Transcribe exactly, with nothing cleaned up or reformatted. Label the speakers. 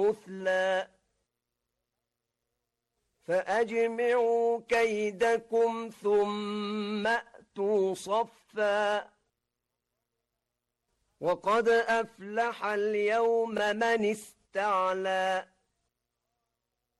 Speaker 1: مثلا فأجمعوا كيدكم ثم أتوا صفا وقد أفلح اليوم من استعلى